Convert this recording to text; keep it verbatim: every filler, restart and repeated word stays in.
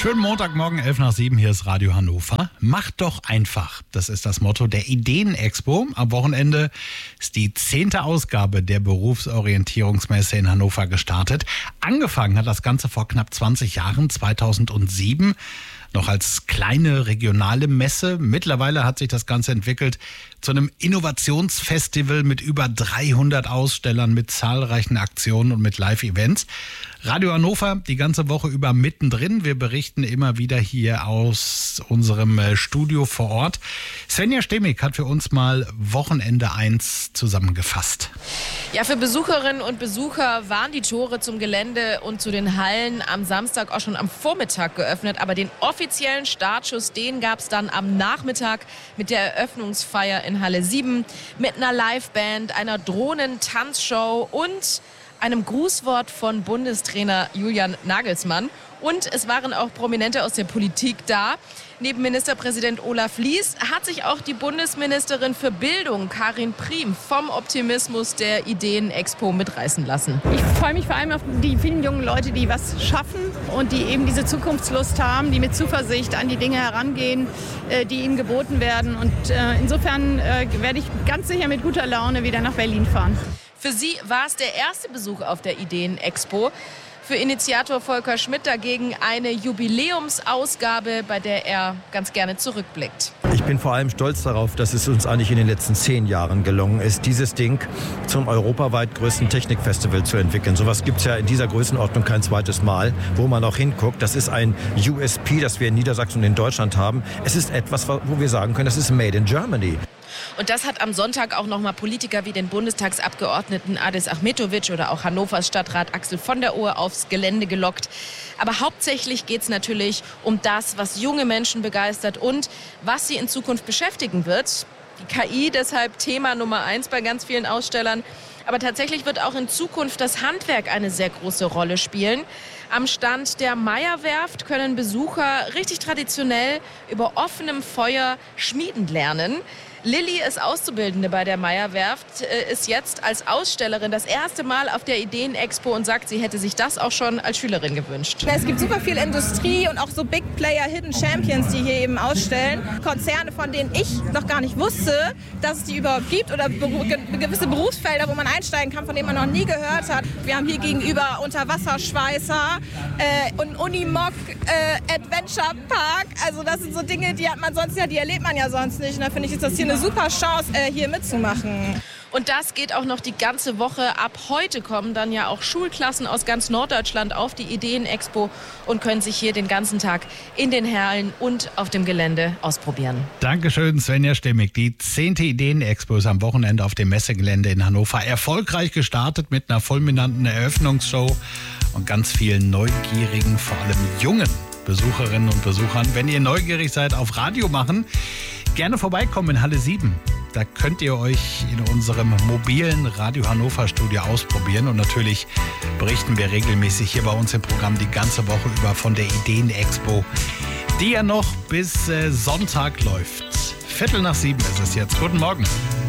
Schönen Montagmorgen, elf nach sieben, hier ist Radio Hannover. Macht doch einfach. Das ist das Motto der Ideen-Expo. Am Wochenende ist die zehnte Ausgabe der Berufsorientierungsmesse in Hannover gestartet. Angefangen hat das Ganze vor knapp zwanzig Jahren, zweitausendsieben. Noch als kleine regionale Messe. Mittlerweile hat sich das Ganze entwickelt zu einem Innovationsfestival mit über dreihundert Ausstellern, mit zahlreichen Aktionen und mit Live-Events. Radio Hannover die ganze Woche über mittendrin. Wir berichten immer wieder hier aus unserem Studio vor Ort. Svenja Stemmig hat für uns mal Wochenende eins zusammengefasst. Ja, für Besucherinnen und Besucher waren die Tore zum Gelände und zu den Hallen am Samstag auch schon am Vormittag geöffnet. Aber den offiziellen Startschuss, den gab es dann am Nachmittag mit der Eröffnungsfeier in Halle sieben mit einer Liveband, einer Drohnentanzshow und einem Grußwort von Bundestrainer Julian Nagelsmann. Und es waren auch Prominente aus der Politik da. Neben Ministerpräsident Olaf Lies hat sich auch die Bundesministerin für Bildung, Karin Priem, vom Optimismus der Ideen-Expo mitreißen lassen. Ich freue mich vor allem auf die vielen jungen Leute, die was schaffen und die eben diese Zukunftslust haben, die mit Zuversicht an die Dinge herangehen, die ihnen geboten werden. Und insofern werde ich ganz sicher mit guter Laune wieder nach Berlin fahren. Für sie war es der erste Besuch auf der Ideen-Expo. Für Initiator Volker Schmidt dagegen eine Jubiläumsausgabe, bei der er ganz gerne zurückblickt. Ich bin vor allem stolz darauf, dass es uns eigentlich in den letzten zehn Jahren gelungen ist, dieses Ding zum europaweit größten Technikfestival zu entwickeln. Sowas gibt es ja in dieser Größenordnung kein zweites Mal, wo man auch hinguckt. Das ist ein U S P, das wir in Niedersachsen und in Deutschland haben. Es ist etwas, wo wir sagen können, das ist made in Germany. Und das hat am Sonntag auch nochmal Politiker wie den Bundestagsabgeordneten Adis Ahmetovic oder auch Hannovers Stadtrat Axel von der Ohe aufs Gelände gelockt. Aber hauptsächlich geht es natürlich um das, was junge Menschen begeistert und was sie in Zukunft beschäftigen wird. Die K I deshalb Thema Nummer eins bei ganz vielen Ausstellern. Aber tatsächlich wird auch in Zukunft das Handwerk eine sehr große Rolle spielen. Am Stand der Meyer-Werft können Besucher richtig traditionell über offenem Feuer schmieden lernen. Lilly ist Auszubildende bei der Meyer-Werft, ist jetzt als Ausstellerin das erste Mal auf der Ideen-Expo und sagt, sie hätte sich das auch schon als Schülerin gewünscht. Es gibt super viel Industrie und auch so Big Player, Hidden Champions, die hier eben ausstellen. Konzerne, von denen ich noch gar nicht wusste, dass es die überhaupt gibt oder gewisse Berufsfelder, wo man einsteigen kann, von denen man noch nie gehört hat. Wir haben hier gegenüber Unterwasserschweißer äh, und Unimog äh, Adventure Park. Also das sind so Dinge, die hat man sonst ja, die erlebt man ja sonst nicht. Und da finde ich, ist das hier eine super Chance, äh, hier mitzumachen. Und das geht auch noch die ganze Woche. Ab heute kommen dann ja auch Schulklassen aus ganz Norddeutschland auf die Ideen-Expo und können sich hier den ganzen Tag in den Hallen und auf dem Gelände ausprobieren. Dankeschön, Svenja Stemmig. Die zehnte Ideen-Expo ist am Wochenende auf dem Messegelände in Hannover erfolgreich gestartet mit einer fulminanten Eröffnungsshow und ganz vielen neugierigen, vor allem jungen Besucherinnen und Besuchern. Wenn ihr neugierig seid auf Radio machen, gerne vorbeikommen in Halle sieben. Da könnt ihr euch in unserem mobilen Radio Hannover Studio ausprobieren. Und natürlich berichten wir regelmäßig hier bei uns im Programm die ganze Woche über von der Ideen-Expo, die ja noch bis äh, Sonntag läuft. Viertel nach sieben ist es jetzt. Guten Morgen.